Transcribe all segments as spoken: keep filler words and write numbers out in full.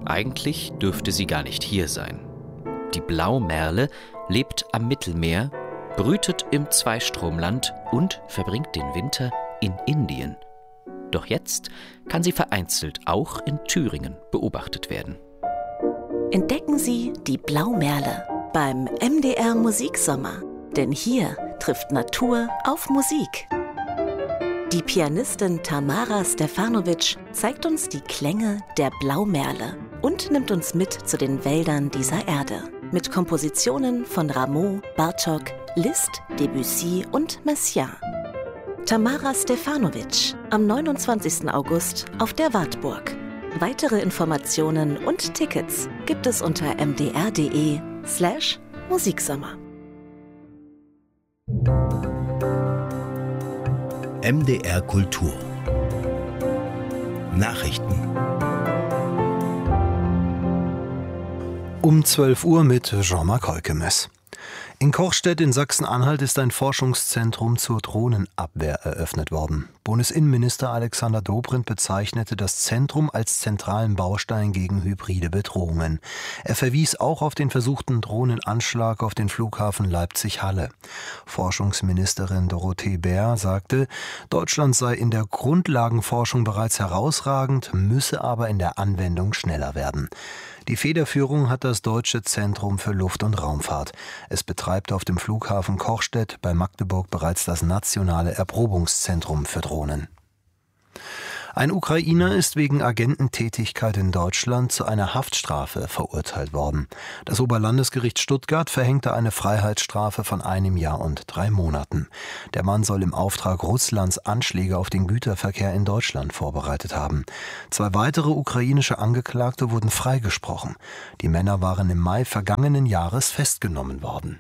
Eigentlich dürfte sie gar nicht hier sein. Die Blaumerle lebt am Mittelmeer, brütet im Zweistromland und verbringt den Winter in Indien. Doch jetzt kann sie vereinzelt auch in Thüringen beobachtet werden. Entdecken Sie die Blaumerle beim M D R Musiksommer. Denn hier trifft Natur auf Musik. Die Pianistin Tamara Stefanovic zeigt uns die Klänge der Blaumerle und nimmt uns mit zu den Wäldern dieser Erde. Mit Kompositionen von Rameau, Bartók, Liszt, Debussy und Messiaen. Tamara Stefanovic am neunundzwanzigsten August auf der Wartburg. Weitere Informationen und Tickets gibt es unter mdr.de slash Musiksommer. M D R Kultur Nachrichten Um zwölf Uhr mit Jean-Marc Heukemes. In Kochstedt in Sachsen-Anhalt ist ein Forschungszentrum zur Drohnenabwehr eröffnet worden. Bundesinnenminister Alexander Dobrindt bezeichnete das Zentrum als zentralen Baustein gegen hybride Bedrohungen. Er verwies auch auf den versuchten Drohnenanschlag auf den Flughafen Leipzig-Halle. Forschungsministerin Dorothee Bär sagte, Deutschland sei in der Grundlagenforschung bereits herausragend, müsse aber in der Anwendung schneller werden. Die Federführung hat das Deutsche Zentrum für Luft- und Raumfahrt. Es betreibt auf dem Flughafen Kochstedt bei Magdeburg bereits das nationale Erprobungszentrum für Drohnen. Ein Ukrainer ist wegen Agententätigkeit in Deutschland zu einer Haftstrafe verurteilt worden. Das Oberlandesgericht Stuttgart verhängte eine Freiheitsstrafe von einem Jahr und drei Monaten. Der Mann soll im Auftrag Russlands Anschläge auf den Güterverkehr in Deutschland vorbereitet haben. Zwei weitere ukrainische Angeklagte wurden freigesprochen. Die Männer waren im Mai vergangenen Jahres festgenommen worden.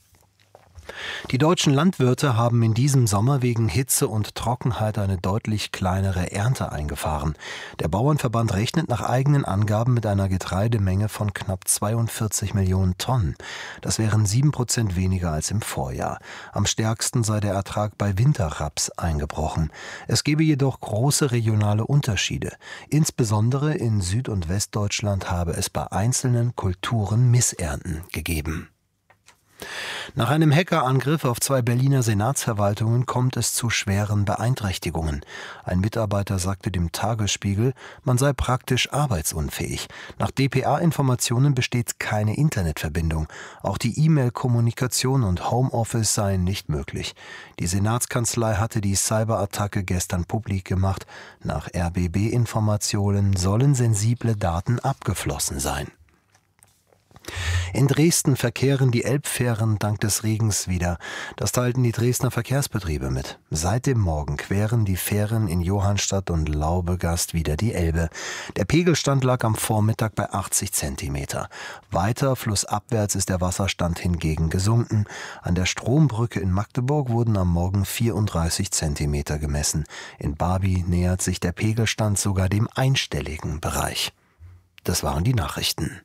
Die deutschen Landwirte haben in diesem Sommer wegen Hitze und Trockenheit eine deutlich kleinere Ernte eingefahren. Der Bauernverband rechnet nach eigenen Angaben mit einer Getreidemenge von knapp zweiundvierzig Millionen Tonnen. Das wären sieben Prozent weniger als im Vorjahr. Am stärksten sei der Ertrag bei Winterraps eingebrochen. Es gebe jedoch große regionale Unterschiede. Insbesondere in Süd- und Westdeutschland habe es bei einzelnen Kulturen Missernten gegeben. Nach einem Hackerangriff auf zwei Berliner Senatsverwaltungen kommt es zu schweren Beeinträchtigungen. Ein Mitarbeiter sagte dem Tagesspiegel, man sei praktisch arbeitsunfähig. Nach D P A-Informationen besteht keine Internetverbindung. Auch die E-Mail-Kommunikation und Homeoffice seien nicht möglich. Die Senatskanzlei hatte die Cyberattacke gestern publik gemacht. Nach R B B-Informationen sollen sensible Daten abgeflossen sein. In Dresden verkehren die Elbfähren dank des Regens wieder. Das teilten die Dresdner Verkehrsbetriebe mit. Seit dem Morgen queren die Fähren in Johannstadt und Laubegast wieder die Elbe. Der Pegelstand lag am Vormittag bei achtzig Zentimeter. Weiter flussabwärts ist der Wasserstand hingegen gesunken. An der Strombrücke in Magdeburg wurden am Morgen vierunddreißig Zentimeter gemessen. In Barby nähert sich der Pegelstand sogar dem einstelligen Bereich. Das waren die Nachrichten.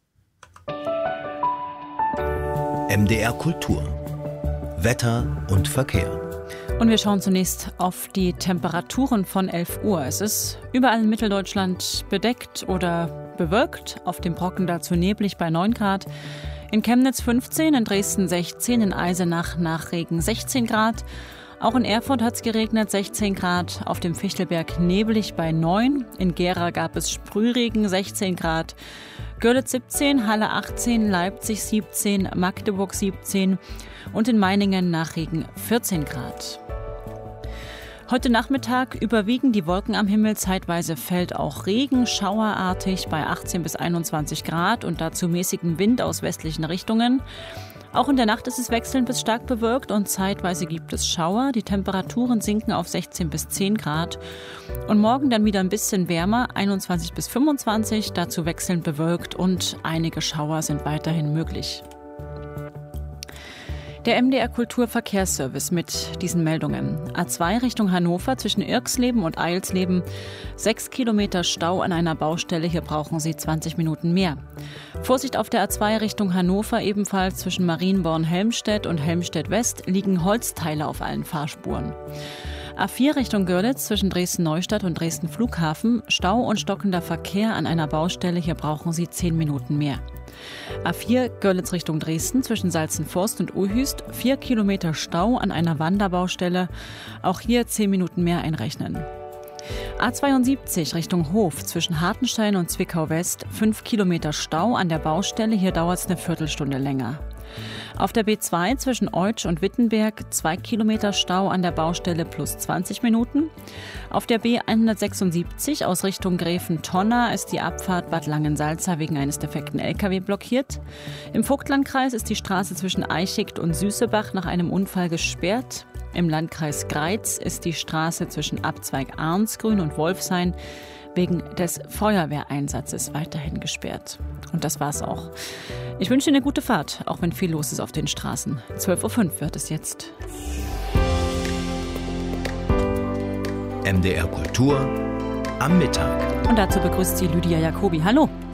M D R Kultur Wetter und Verkehr. Und wir schauen zunächst auf die Temperaturen von elf Uhr. Es ist überall in Mitteldeutschland bedeckt oder bewölkt, auf dem Brocken dazu neblig bei neun Grad. In Chemnitz fünfzehn, in Dresden sechzehn, in Eisenach nach Regen sechzehn Grad. Auch in Erfurt hat es geregnet, sechzehn Grad, auf dem Fichtelberg neblig bei neun. In Gera gab es Sprühregen, sechzehn Grad. Görlitz siebzehn, Halle achtzehn, Leipzig siebzehn, Magdeburg siebzehn und in Meiningen nach Regen vierzehn Grad. Heute Nachmittag überwiegen die Wolken am Himmel, zeitweise fällt auch Regen, schauerartig bei achtzehn bis einundzwanzig Grad und dazu mäßigem Wind aus westlichen Richtungen. Auch in der Nacht ist es wechselnd bis stark bewölkt und zeitweise gibt es Schauer. Die Temperaturen sinken auf sechzehn bis zehn Grad. Und morgen dann wieder ein bisschen wärmer, einundzwanzig bis fünfundzwanzig, dazu wechselnd bewölkt und einige Schauer sind weiterhin möglich. Der M D R Kulturverkehrsservice mit diesen Meldungen. A zwei Richtung Hannover zwischen Irxleben und Eilsleben. Sechs Kilometer Stau an einer Baustelle. Hier brauchen Sie zwanzig Minuten mehr. Vorsicht auf der A zwei Richtung Hannover. Ebenfalls zwischen Marienborn-Helmstedt und Helmstedt-West liegen Holzteile auf allen Fahrspuren. A vier Richtung Görlitz zwischen Dresden-Neustadt und Dresden-Flughafen. Stau und stockender Verkehr an einer Baustelle. Hier brauchen Sie zehn Minuten mehr. A vier Görlitz Richtung Dresden zwischen Salzenforst und Uhüst. Vier Kilometer Stau an einer Wanderbaustelle. Auch hier zehn Minuten mehr einrechnen. A zweiundsiebzig Richtung Hof zwischen Hartenstein und Zwickau West. Fünf Kilometer Stau an der Baustelle. Hier dauert es eine Viertelstunde länger. Auf der B zwei zwischen Eutsch und Wittenberg zwei Kilometer Stau an der Baustelle plus zwanzig Minuten. Auf der B hundertsechsundsiebzig aus Richtung Gräfentonna ist die Abfahrt Bad Langensalza wegen eines defekten L K W blockiert. Im Vogtlandkreis ist die Straße zwischen Eichigt und Süßebach nach einem Unfall gesperrt. Im Landkreis Greiz ist die Straße zwischen Abzweig Arnsgrün und Wolfshain wegen des Feuerwehreinsatzes weiterhin gesperrt. Und das war's auch. Ich wünsche Ihnen eine gute Fahrt, auch wenn viel los ist auf den Straßen. zwölf Uhr fünf wird es jetzt. M D R Kultur am Mittag. Und dazu begrüßt Sie Lydia Jacobi. Hallo.